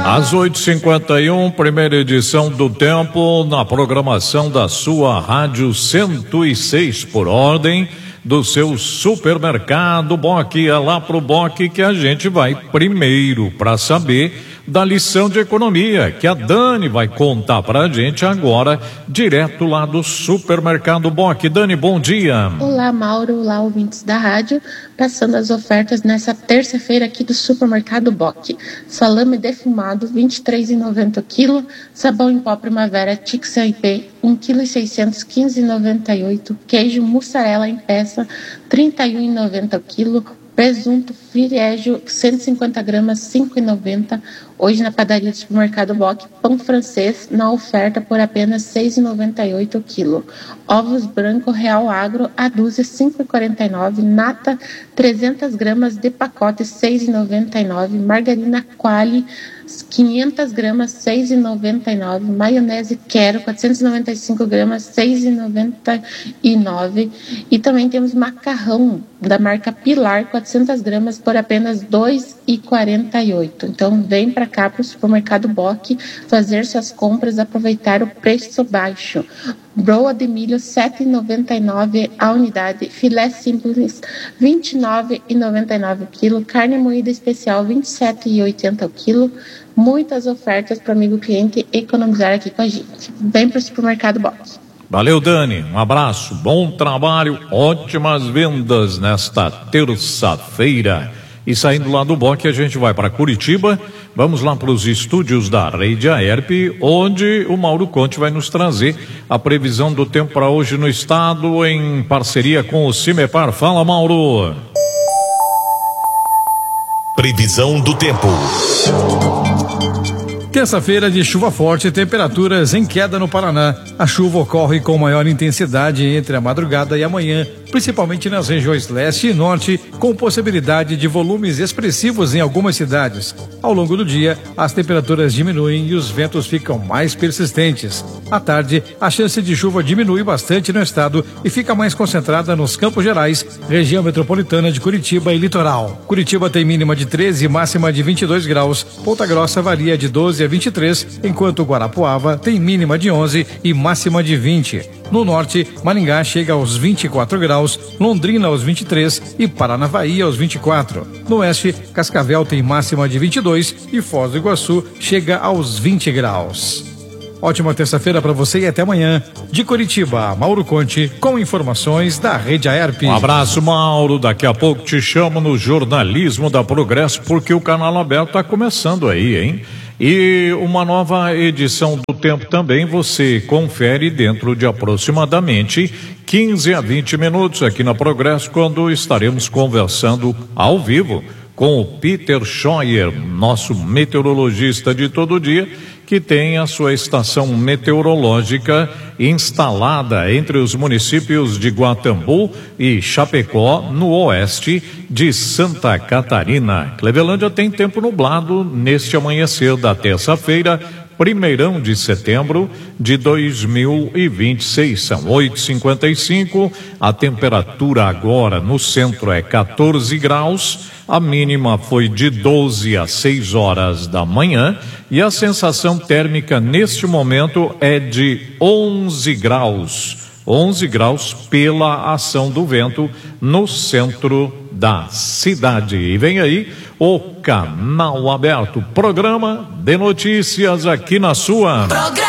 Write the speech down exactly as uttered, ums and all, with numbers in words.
Às oito e cinquenta e um, primeira edição do Tempo, na programação da sua Rádio cento e seis, por ordem do seu supermercado Boque. É lá pro Boque que a gente vai primeiro para saber da lição de economia que a Dani vai contar pra gente agora, direto lá do supermercado Boque. Dani, bom dia. Olá, Mauro, olá, ouvintes da rádio, passando as ofertas nessa terça-feira aqui do supermercado Boque. Salame defumado, vinte e três reais e noventa centavos o quilo. Sabão em pó Primavera Tixan I P, um quilo e seiscentos, quinze reais e noventa e oito centavos. Queijo mussarela em peça, trinta e um reais e noventa centavos o quilo. Presunto Friégio, cento e cinquenta gramas, cinco reais e noventa centavos. Hoje na padaria do supermercado Boque, pão francês na oferta por apenas seis reais e noventa e oito centavos o quilo. Ovos branco Real Agro, a dúzia, cinco reais e quarenta e nove centavos. Nata, trezentas gramas de pacote, seis reais e noventa e nove centavos. Margarina Quali, quinhentas gramas, seis reais e noventa e nove centavos. Maionese Quero, quatrocentas e noventa e cinco gramas, seis reais e noventa e nove centavos. E também temos macarrão da marca Pilar, quatrocentas gramas, por apenas dois reais e quarenta e oito centavos. Então vem para cá para o supermercado Boque fazer suas compras, aproveitar o preço baixo. Broa de milho, sete reais e noventa e nove centavos a unidade. Filé simples, vinte e nove reais e noventa e nove centavos o quilo. Carne moída especial, vinte e sete reais e oitenta centavos o quilo. Muitas ofertas para o amigo cliente economizar aqui com a gente. Vem para o supermercado Boque. Valeu, Dani, um abraço, bom trabalho, ótimas vendas nesta terça-feira. E saindo lá do Boque, a gente vai para Curitiba. Vamos lá para os estúdios da Rede Aerp, onde o Mauro Conte vai nos trazer a previsão do tempo para hoje no estado, em parceria com o Cimepar. Fala, Mauro. Previsão do tempo. Terça-feira de chuva forte e temperaturas em queda no Paraná. A chuva ocorre com maior intensidade entre a madrugada e a manhã, principalmente nas regiões leste e norte, com possibilidade de volumes expressivos em algumas cidades. Ao longo do dia, as temperaturas diminuem e os ventos ficam mais persistentes. À tarde, a chance de chuva diminui bastante no estado e fica mais concentrada nos Campos Gerais, região metropolitana de Curitiba e litoral. Curitiba tem mínima de treze e máxima de vinte e dois graus. Ponta Grossa varia de doze a vinte e três, enquanto Guarapuava tem mínima de onze e máxima de vinte. No norte, Maringá chega aos vinte e quatro graus, Londrina aos vinte e três e Paranavaí aos vinte e quatro. No oeste, Cascavel tem máxima de vinte e dois e Foz do Iguaçu chega aos vinte graus. Ótima terça-feira para você e até amanhã. De Curitiba, Mauro Conte, com informações da Rede Aerp. Um abraço, Mauro. Daqui a pouco te chamo no Jornalismo da Progresso, porque o canal aberto está começando aí, hein? E uma nova edição do Tempo também você confere dentro de aproximadamente quinze a vinte minutos aqui na Progresso, quando estaremos conversando ao vivo com o Peter Scheuer, nosso meteorologista de todo dia, que tem a sua estação meteorológica instalada entre os municípios de Guatambu e Chapecó, no oeste de Santa Catarina. Clevelândia tem tempo nublado neste amanhecer da terça-feira, primeirão de setembro de dois mil e vinte e seis. São oito e cinquenta e cinco. A temperatura agora no centro é quatorze graus. A mínima foi de doze às seis horas da manhã e a sensação térmica neste momento é de onze graus. onze graus pela ação do vento no centro da cidade. E vem aí o Canal Aberto, programa de notícias aqui na sua